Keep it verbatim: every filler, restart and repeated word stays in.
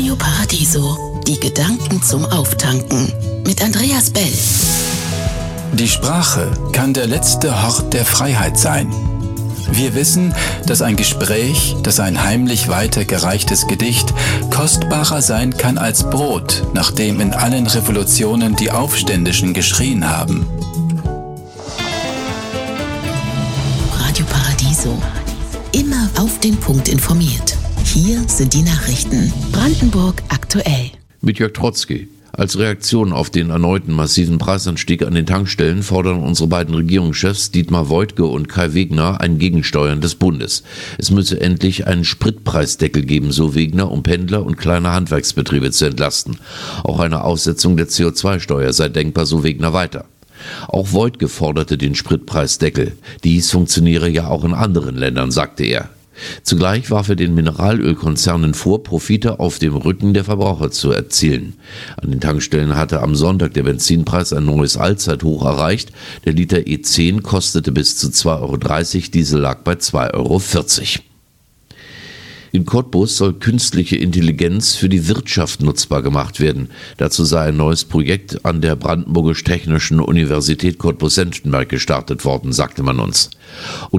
Radio Paradiso, die Gedanken zum Auftanken mit Andreas Bell. Die Sprache kann der letzte Hort der Freiheit sein. Wir wissen, dass ein Gespräch, dass ein heimlich weitergereichtes Gedicht kostbarer sein kann als Brot, nachdem in allen Revolutionen die Aufständischen geschrien haben. Radio Paradiso. Immer auf den Punkt informiert. Hier sind die Nachrichten. Brandenburg aktuell. Mit Jörg Trotzki. Als Reaktion auf den erneuten massiven Preisanstieg an den Tankstellen fordern unsere beiden Regierungschefs Dietmar Woidke und Kai Wegner ein Gegensteuern des Bundes. Es müsse endlich einen Spritpreisdeckel geben, so Wegner, um Pendler und kleine Handwerksbetriebe zu entlasten. Auch eine Aussetzung der C O zwei Steuer sei denkbar, so Wegner weiter. Auch Woidke forderte den Spritpreisdeckel. Dies funktioniere ja auch in anderen Ländern, sagte er. Zugleich warf er den Mineralölkonzernen vor, Profite auf dem Rücken der Verbraucher zu erzielen. An den Tankstellen hatte am Sonntag der Benzinpreis ein neues Allzeithoch erreicht. Der Liter E zehn kostete bis zu zwei Euro dreißig, Diesel lag bei zwei Euro vierzig. In Cottbus soll künstliche Intelligenz für die Wirtschaft nutzbar gemacht werden. Dazu sei ein neues Projekt an der Brandenburgisch-Technischen Universität Cottbus-Senftenberg gestartet worden, sagte man uns. Und